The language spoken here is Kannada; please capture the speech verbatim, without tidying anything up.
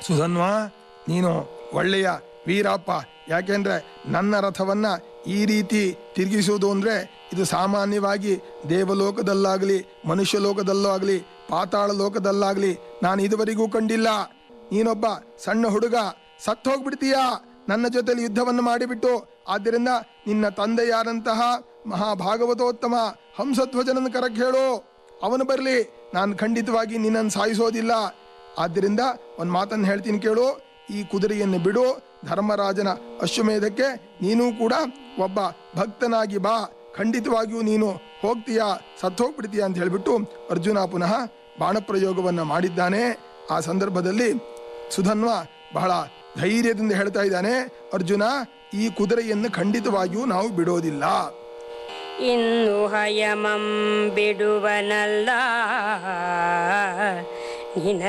ಸುಧನ್ವ, ನೀನು ಒಳ್ಳೆಯ ವೀರಪ್ಪ. ಯಾಕೆಂದ್ರೆ ನನ್ನ ರಥವನ್ನ ಈ ರೀತಿ ತಿರುಗಿಸುವುದು ಅಂದ್ರೆ ಇದು ಸಾಮಾನ್ಯವಾಗಿ ದೇವಲೋಕದಲ್ಲಾಗಲಿ ಮನುಷ್ಯ ಲೋಕದಲ್ಲೂ ಆಗಲಿ ಪಾತಾಳ ಲೋಕದಲ್ಲಾಗಲಿ ನಾನು ಇದುವರೆಗೂ ಕಂಡಿಲ್ಲ. ನೀನೊಬ್ಬ ಸಣ್ಣ ಹುಡುಗ, ಸತ್ತು ಹೋಗ್ಬಿಡ್ತೀಯಾ ನನ್ನ ಜೊತೆಲಿ ಯುದ್ಧವನ್ನು ಮಾಡಿಬಿಟ್ಟು. ಆದ್ದರಿಂದ ನಿನ್ನ ತಂದೆಯಾದಂತಹ ಮಹಾಭಾಗವತೋತ್ತಮ ಹಂಸಧ್ವಜನನ್ನ ಕರಕ್ಕೆ ಹೇಳು, ಅವನು ಬರಲಿ. ನಾನು ಖಂಡಿತವಾಗಿ ನಿನ್ನನ್ನು ಸಾಯಿಸೋದಿಲ್ಲ. ಆದ್ದರಿಂದ ಒಂದು ಮಾತನ್ನು ಹೇಳ್ತೀನಿ ಕೇಳು, ಈ ಕುದುರೆಯನ್ನು ಬಿಡು. ಧರ್ಮರಾಜನ ಅಶ್ವಮೇಧಕ್ಕೆ ನೀನು ಕೂಡ ಒಬ್ಬ ಭಕ್ತನಾಗಿ ಬಾ. ಖಂಡಿತವಾಗಿಯೂ ನೀನು ಹೋಗ್ತೀಯಾ, ಸತ್ತು ಹೋಗ್ಬಿಡ್ತೀಯಾ ಅಂತ ಹೇಳಿಬಿಟ್ಟು ಅರ್ಜುನ ಪುನಃ ಬಾಣಪ್ರಯೋಗವನ್ನು ಮಾಡಿದ್ದಾನೆ. ಆ ಸಂದರ್ಭದಲ್ಲಿ ಸುಧನ್ವ ಬಹಳ ಧೈರ್ಯದಿಂದ ಹೇಳ್ತಾ ಇದ್ದಾನೆ, ಅರ್ಜುನ, ಈ ಕುದುರೆಯನ್ನು ಖಂಡಿತವಾಗಿಯೂ ನಾವು ಬಿಡೋದಿಲ್ಲ. ಇನ್ನು ಹಯಮಂ ಬಿಡುವನಲ್ಲ.